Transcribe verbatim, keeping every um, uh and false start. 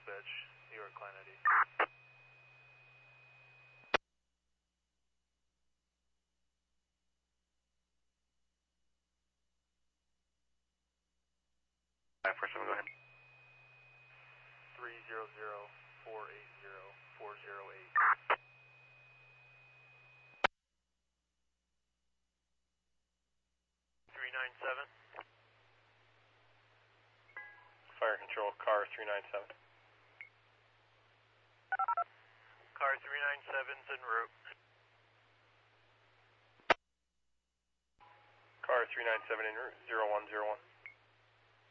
dispatch, New York Line I D. five four seven, go ahead. three zero zero, four eight zero, four zero eight. three nine seven. Fire control, car three nine seven. Car three nine seven's en route. Car three nine seven en route, zero one zero one.